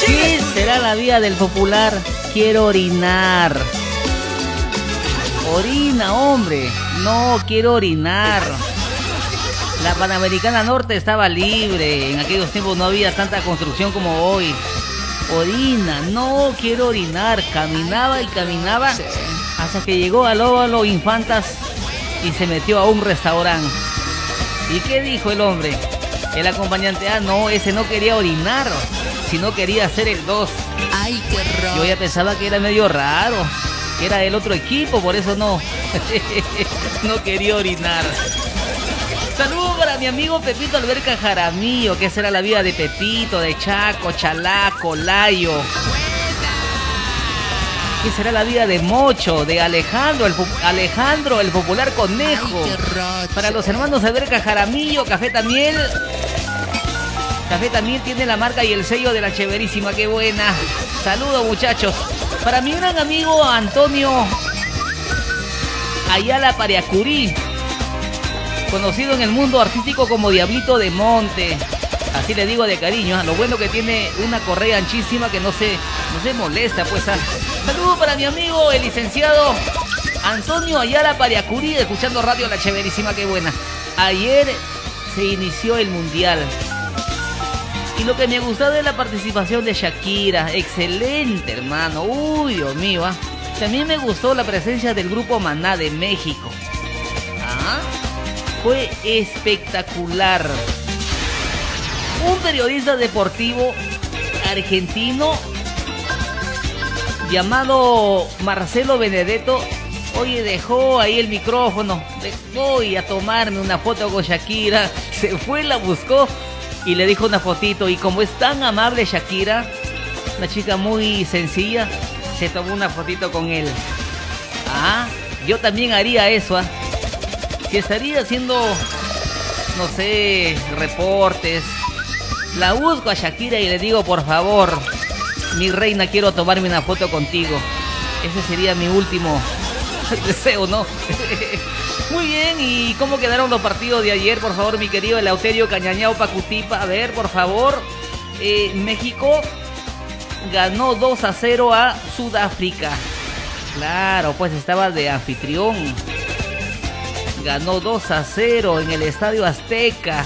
¿Qué será la vida del popular? Quiero orinar. Orina, hombre. No, quiero orinar. La Panamericana Norte estaba libre. En aquellos tiempos no había tanta construcción como hoy. Orina, no quiero orinar. Caminaba y caminaba hasta que llegó al óvalo Infantas y se metió a un restaurante. ¿Y qué dijo el hombre? El acompañante, no, ese no quería orinar, sino quería hacer el 2. Ay, qué raro. Yo ya pensaba que era medio raro, que era del otro equipo, por eso no quería orinar. Saludos para mi amigo Pepito Alberca Jaramillo. ¿Qué será la vida de Pepito, de Chaco, Chalaco, Layo? ¿Qué será la vida de Mocho, de Alejandro, el popular conejo? Ay, qué para los hermanos Alberca Jaramillo, Café Tamiel. Café Tamiel tiene la marca y el sello de la Cheverísima, qué buena. Saludos, muchachos. Para mi gran amigo Antonio Ayala Pariacurí, conocido en el mundo artístico como Diablito de Monte. Así le digo de cariño, lo bueno que tiene una correa anchísima que no se molesta, pues. Saludos para mi amigo, el licenciado Antonio Ayala Pariacurí, escuchando Radio La Cheverísima, qué buena. Ayer se inició el Mundial. Y lo que me gustó de la participación de Shakira, excelente, hermano. Uy, Dios mío. También me gustó la presencia del grupo Maná de México. Fue espectacular. Un periodista deportivo argentino llamado Marcelo Benedetto, oye, dejó ahí el micrófono. Voy a tomarme una foto con Shakira. Se fue, la buscó y le dijo una fotito. Y como es tan amable Shakira, una chica muy sencilla, se tomó una fotito con él. Yo también haría eso. Si estaría haciendo, no sé, reportes, la busco a Shakira y le digo, por favor, mi reina, quiero tomarme una foto contigo. Ese sería mi último deseo, ¿no? Muy bien, ¿y cómo quedaron los partidos de ayer? Por favor, mi querido Eleuterio Cañañao Pacutipa. A ver, por favor. México ganó 2-0 a Sudáfrica. Claro, pues estaba de anfitrión. Ganó 2-0 en el Estadio Azteca.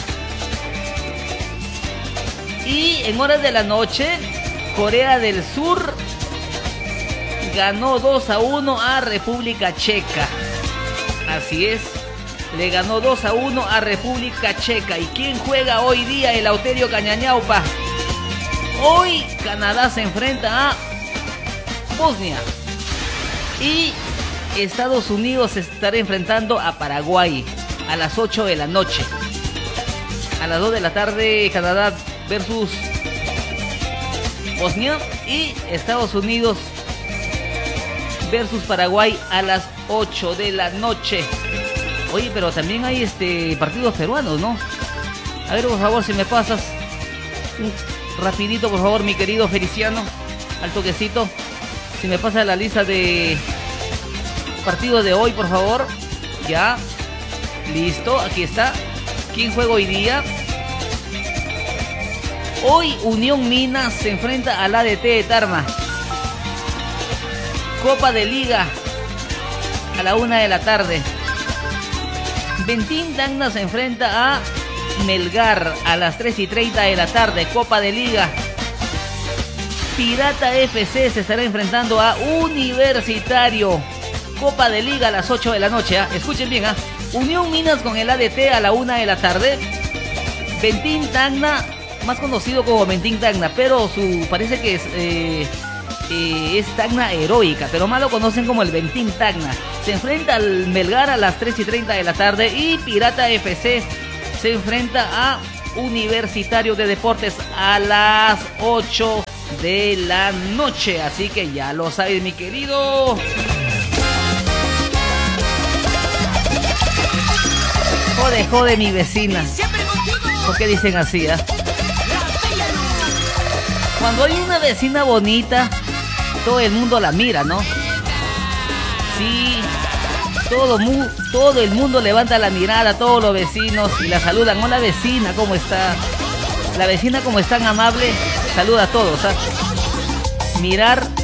Y en horas de la noche, Corea del Sur ganó 2-1 a República Checa. Así es, le ganó 2-1 a República Checa. ¿Y quién juega hoy día, el Eleuterio Cañañaupa? Hoy Canadá se enfrenta a Bosnia. Y Estados Unidos se estará enfrentando a Paraguay a las 8 de la noche. A las 2 de la tarde, Canadá versus Bosnia. Y Estados Unidos versus Paraguay a las 8 de la noche. Oye, pero también hay partidos peruanos, ¿no? A ver, por favor, si me pasas rapidito, por favor, mi querido Feliciano, al toquecito, si me pasa la lista de partidos de hoy, por favor. Ya, listo, aquí está. ¿Quién juega hoy día? Hoy Unión Minas se enfrenta al ADT de Tarma. Copa de Liga a la 1 de la tarde. Bentín Tacna se enfrenta a Melgar a las 3:30 de la tarde. Copa de Liga. Pirata FC se estará enfrentando a Universitario. Copa de Liga a las 8 de la noche. Escuchen bien. Unión Minas con el ADT a la 1 de la tarde. Bentín Tacna, más conocido como Bentín Tacna, pero parece que es Tacna Heroica, pero más lo conocen como el Bentín Tacna. Se enfrenta al Melgar a las 3:30 de la tarde y Pirata FC se enfrenta a Universitario de Deportes a las 8 de la noche. Así que ya lo sabes, mi querido. Jode mi vecina. ¿Por qué dicen así? Cuando hay una vecina bonita, todo el mundo la mira, ¿no? Sí, todo el mundo levanta la mirada a todos los vecinos y la saludan. Hola vecina, ¿cómo está? La vecina, como es tan amable, saluda a todos. Mirar